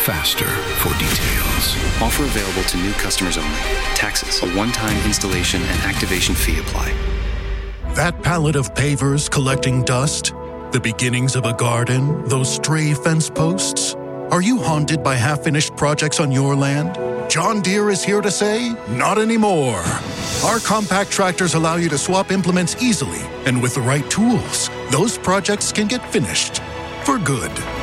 faster for details. Offer available to new customers only. Taxes, a one-time installation and activation fee apply. That pallet of pavers collecting dust? The beginnings of a garden? Those stray fence posts? Are you haunted by half-finished projects on your land? John Deere is here to say, not anymore. Our compact tractors allow you to swap implements easily, and with the right tools, those projects can get finished for good.